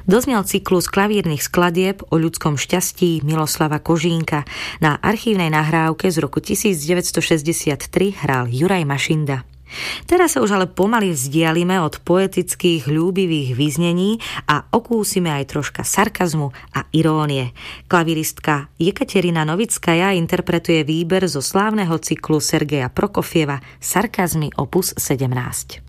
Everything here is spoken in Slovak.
Doznel cyklus klavírnych skladieb o ľudskom šťastí Miloslava Kožínka. Na archívnej nahrávke z roku 1963 hral Juraj Mašinda. Teraz sa už ale pomaly vzdialime od poetických, ľúbivých vyznení a okúsime aj troška sarkazmu a irónie. Klaviristka Jekaterina Novickaja interpretuje výber zo slávneho cyklu Sergeja Prokofieva Sarkazmy opus 17.